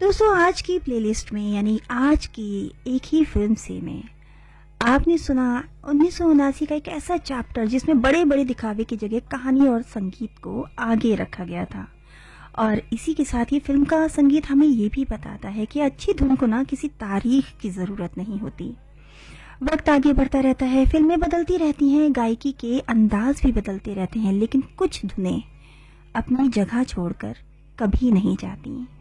दोस्तों, आज की प्लेलिस्ट में यानी आज की एक ही फिल्म से में आपने सुना 1979 का एक ऐसा चैप्टर जिसमें बड़े बड़े दिखावे की जगह कहानी और संगीत को आगे रखा गया था। और इसी के साथ ही फिल्म का संगीत हमें ये भी बताता है कि अच्छी धुन को ना किसी तारीख की जरूरत नहीं होती। वक्त आगे बढ़ता रहता है, फिल्में बदलती रहती हैं, गायकी के अंदाज भी बदलते रहते हैं, लेकिन कुछ धुनें अपनी जगह छोड़कर कभी नहीं जाती।